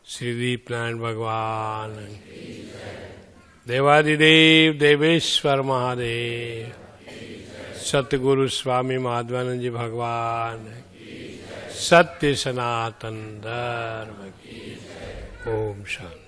શ્રી દીપનારાયણ ભગવાન, દેવાદિદેવ દેવેશ્વર મહાદેવ, સતગુરુ સ્વામી માધવાનંદજી ભગવાન, સત્ય સનાતન ધર્મ. ઓમ શાંતિ.